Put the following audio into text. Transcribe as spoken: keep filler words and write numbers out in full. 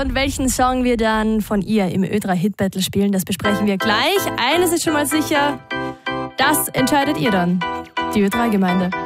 und welchen Song wir dann von ihr im Ö drei Hit Battle spielen, das besprechen wir gleich. Eines ist schon mal sicher, das entscheidet ihr dann, die Ö drei Gemeinde.